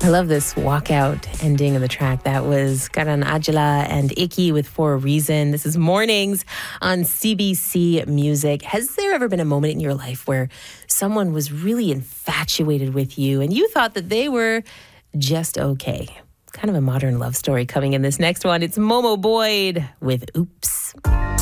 I love this walkout ending of the track. That was Karan Ajala and Iki with For a Reason. This is Mornings on CBC Music. Has there ever been a moment in your life where someone was really infatuated with you and you thought that they were just okay? Kind of a modern love story coming in this next one. It's Momo Boyd with Oops.